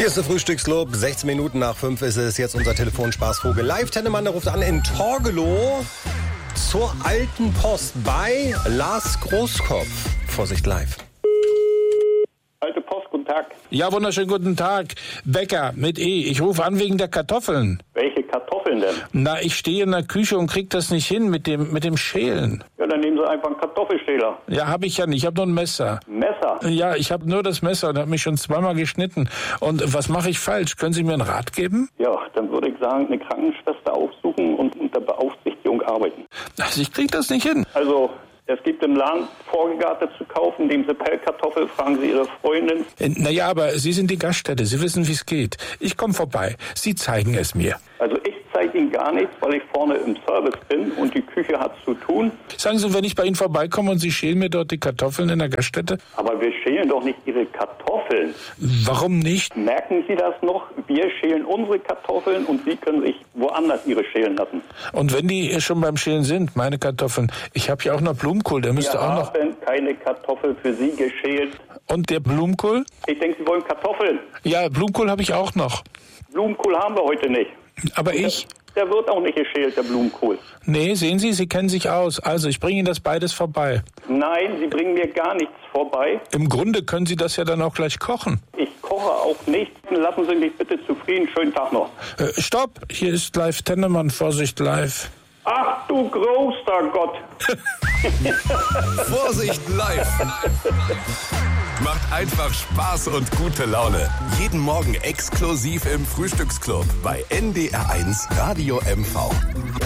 Hier ist der Frühstücksclub. 16 Minuten nach 5 ist es jetzt unser Telefonspaßvogel. Live Tennemann, der ruft an in Torgelow zur Alten Post bei Lars Großkopf. Vorsicht live. Alte Post, guten Tag. Ja, wunderschönen guten Tag. Bäcker mit E. Ich rufe an wegen der Kartoffeln. Welche Kartoffeln denn? Na, ich stehe in der Küche und krieg das nicht hin mit dem Schälen. Ja, dann nehmen Sie einfach einen Kartoffelschäler. Ja, habe ich ja nicht. Ich habe nur ein Messer. Messer? Ja, ich habe nur das Messer und habe mich schon zweimal geschnitten. Und was mache ich falsch? Können Sie mir einen Rat geben? Ja, dann würde ich sagen, eine Krankenschwester aufsuchen und unter Beaufsichtigung arbeiten. Also ich krieg das nicht hin. Also, es gibt im Laden Vorgegarte zu kaufen, nehmen Sie Pellkartoffel, fragen Sie Ihre Freundin. Naja, aber Sie sind die Gaststätte. Sie wissen, wie es geht. Ich komme vorbei. Sie zeigen es mir. Also ich zeige Ihnen gar nichts, weil ich vorne im Service bin und die Küche hat zu tun. Sagen Sie, wenn ich bei Ihnen vorbeikomme und Sie schälen mir dort die Kartoffeln in der Gaststätte? Aber wir schälen doch nicht Ihre Kartoffeln. Warum nicht? Merken Sie das noch? Wir schälen unsere Kartoffeln und Sie können sich woanders Ihre schälen lassen. Und wenn die schon beim Schälen sind, meine Kartoffeln, ich habe ja auch noch Blumenkohl, der müsste Wir auch noch... haben keine Kartoffel für Sie geschält. Und der Blumenkohl? Ich denke, Sie wollen Kartoffeln. Ja, Blumenkohl habe ich auch noch. Blumenkohl haben wir heute nicht. Aber ich... Der wird auch nicht geschält, der Blumenkohl. Nee, sehen Sie, Sie kennen sich aus. Also, ich bringe Ihnen das beides vorbei. Nein, Sie bringen mir gar nichts vorbei. Im Grunde können Sie das ja dann auch gleich kochen. Ich koche auch nicht. Lassen Sie mich bitte zufrieden. Schönen Tag noch. Stopp! Hier ist live Tennemann. Vorsicht, live. Ach du großer Gott. Vorsicht live. Macht einfach Spaß und gute Laune. Jeden Morgen exklusiv im Frühstücksclub bei NDR1 Radio MV.